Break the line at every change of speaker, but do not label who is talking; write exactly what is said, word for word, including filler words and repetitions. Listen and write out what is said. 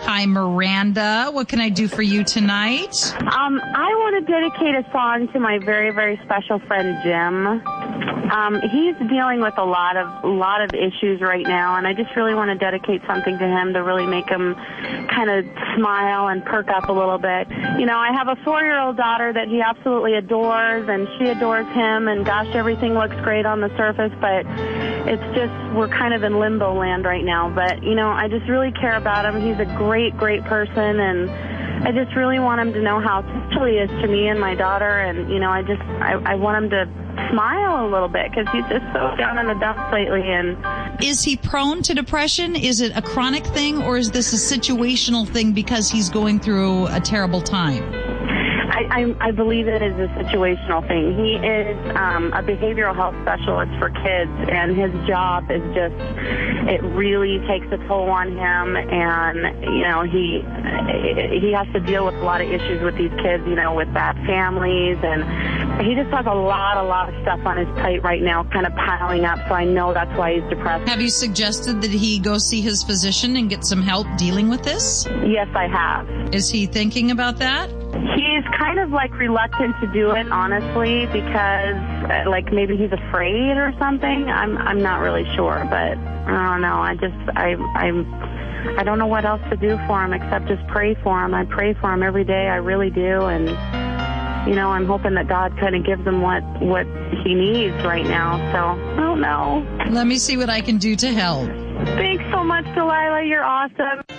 Hi, Miranda. What can I do for you tonight?
Um, I want to dedicate a song to my very, very special friend, Jim. Um, he's dealing with a lot of a lot of issues right now, and I just really want to dedicate something to him to really make him kind of smile and perk up a little bit. You know, I have a four-year-old daughter that he absolutely adores, and she adores him, and gosh, everything looks great on the surface, but it's just, we're kind of in limbo land right now. But, you know, I just really care about him. He's a great, great person, and I just really want him to know how special he is to me and my daughter, and, you know, I just, I, I want him to smile a little bit because he's just so down in the dumps lately. And
is he prone to depression? Is it a chronic thing, or is this a situational thing because he's going through a terrible time?
I, I, I believe it is a situational thing. He is um, a behavioral health specialist for kids, and his job is just, it really takes a toll on him, and, you know, he he has to deal with a lot of issues with these kids, you know, with bad families, and he just has a lot, a lot of stuff on his plate right now, kind of piling up, so I know that's why he's depressed.
Have you suggested that he go see his physician and get some help dealing with this?
Yes, I have.
Is he thinking about that?
He's kind of like reluctant to do it, honestly, because uh, like maybe he's afraid or something. I'm I'm not really sure, but I don't know. I just I I I don't know what else to do for him except just pray for him. I pray for him every day. I really do, and you know, I'm hoping that God kind of gives him what what he needs right now. So I don't know.
Let me see what I can do to help.
Thanks so much, Delilah. You're awesome.